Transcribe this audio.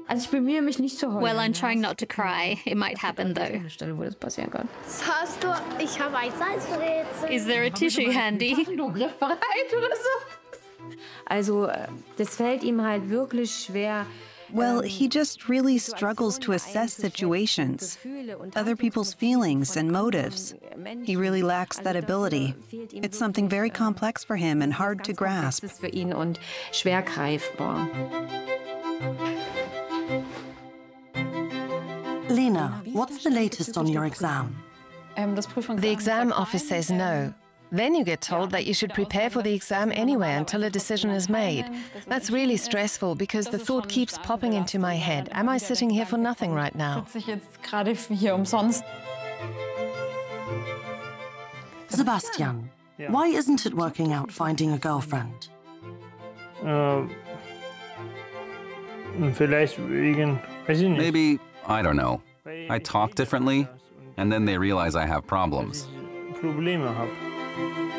Also ich bemühe mich nicht zu heulen. Well, I'm trying not to cry. It might happen, though. Eine Stelle, wo das passieren kann. Hast du? Ich habe ein Salzrätsel. Is there a tissue handy? Taschentuchgriffbereit oder so. Also, das fällt ihm halt wirklich schwer. Well, he just really struggles to assess situations, other people's feelings and motives. He really lacks that ability. It's something very complex for him and hard to grasp. Das ist für ihn und schwer greifbar. Lena, what's the latest on your exam? The exam office says no. Then you get told that you should prepare for the exam anyway until a decision is made. That's really stressful because the thought keeps popping into my head. Am I sitting here for nothing right now? Sebastian, why isn't it working out finding a girlfriend? Vielleicht wegen, weiß ich nicht. Maybe, I don't know. I talk differently, and then they realize I have problems. Probleme habe.